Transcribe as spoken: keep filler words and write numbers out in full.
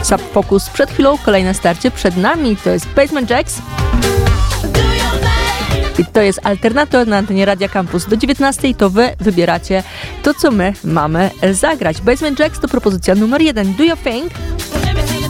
Sub Focus przed chwilą, kolejne starcie przed nami, to jest Basement Jaxx. I to jest Alternator na antenie Radia Campus. Do dziewiętnastej to wy wybieracie to, co my mamy zagrać. Basement Jaxx to propozycja numer jeden. Do You Think?